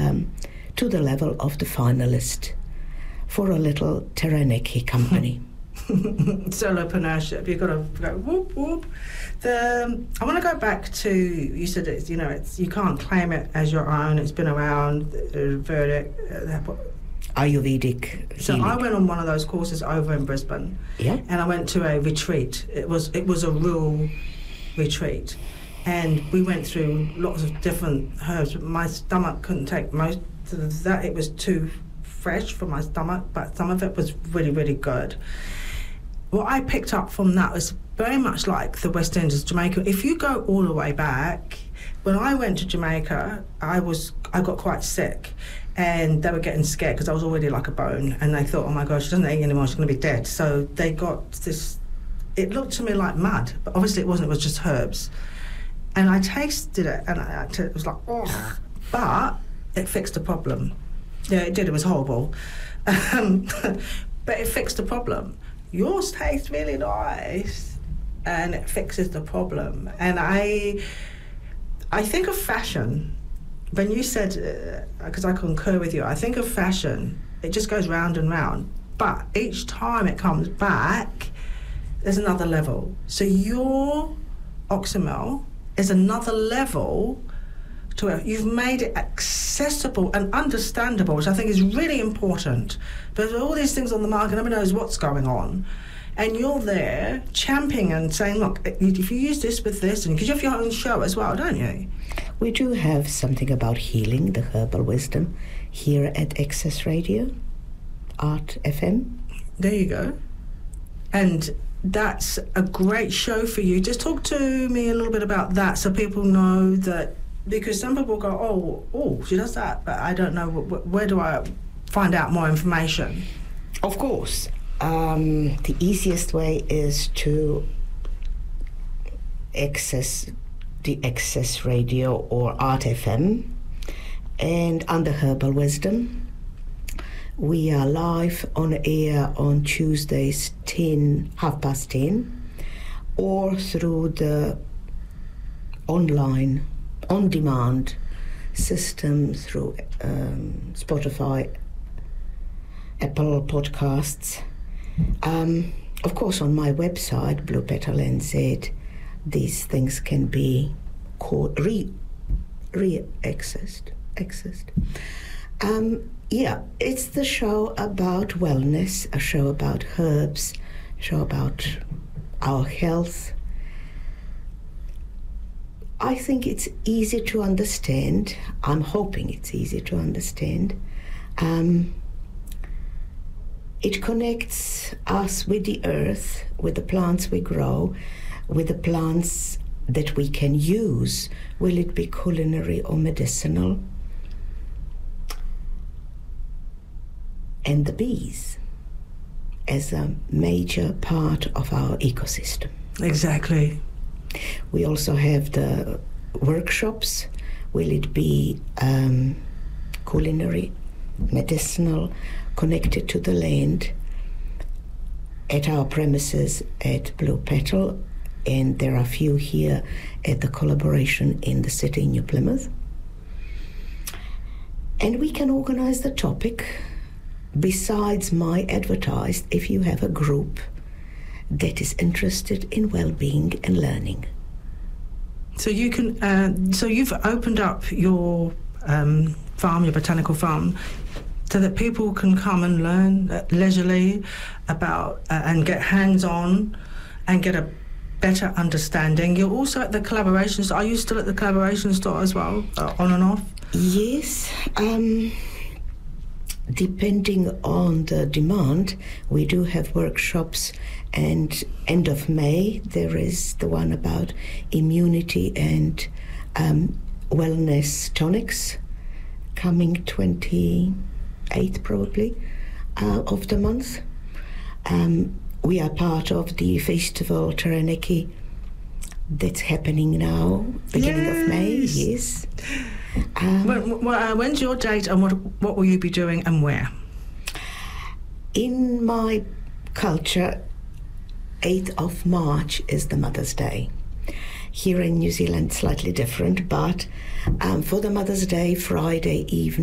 to the level of the finalist for a little Taranaki company. Solopreneurship, you've got to go whoop whoop. I want to go back to, you said it's you can't claim it as your own. It's been around. Ayurvedic So healing. I went on one of those courses over in Brisbane, and I went to a retreat. It was a rural retreat, and we went through lots of different herbs. My stomach couldn't take most of that. It was too fresh for my stomach, but some of it was really, really good. What I picked up from that was very much like the West Indies, Jamaica. If you go all the way back, when I went to Jamaica, I got quite sick. And they were getting scared because I was already like a bone, and they thought, oh my gosh, she doesn't eat anymore, she's going to be dead. So they got this, it looked to me like mud, but obviously it wasn't, it was just herbs. And I tasted it, and it was like, oh, but it fixed the problem. Yeah, it did, it was horrible. But it fixed the problem. Yours tastes really nice, and it fixes the problem. And I think of fashion. When you said, because I concur with you, I think of fashion, it just goes round and round. But each time it comes back, there's another level. So your Oxymel is another level to it. You've made it accessible and understandable, which I think is really important. There's all these things on the market, nobody knows what's going on. And you're there championing and saying, look, if you use this with this, and because you have your own show as well, don't you? We do have something about healing, the herbal wisdom, here at Access Radio, Art FM. There you go. And that's a great show for you. Just talk to me a little bit about that so people know that, because some people go, oh, she does that, but I don't know, where do I find out more information? Of course. The easiest way is to access the Access Radio or Art FM, and under Herbal Wisdom we are live on air on Tuesdays 10:30, or through the online on-demand system through Spotify, Apple Podcasts. Of course, on my website, Blue Petal NZ, these things can be accessed. It's the show about wellness, a show about herbs, a show about our health. I think it's easy to understand. I'm hoping it's easy to understand. It connects us with the earth, with the plants we grow, with the plants that we can use, will it be culinary or medicinal, and the bees as a major part of our ecosystem. Exactly. We also have the workshops. Will it be culinary, medicinal, connected to the land, at our premises at Blue Petal, and there are a few here at the collaboration in the city, New Plymouth. And we can organize the topic besides my advertised if you have a group that is interested in well-being and learning. So you can. So you've opened up your farm, your botanical farm, so that people can come and learn leisurely about and get hands-on and get a better understanding. You're also at the collaboration store. Are you still at the collaboration store as well, on and off? Yes. Depending on the demand, we do have workshops, and end of May there is the one about immunity and wellness tonics, coming 28th probably of the month. We are part of the festival Taranaki that's happening now, beginning of May. Yes. When's your date, and what will you be doing and where? In my culture, 8th of March is the Mother's Day. Here in New Zealand, slightly different, but for the Mother's Day, Friday evening,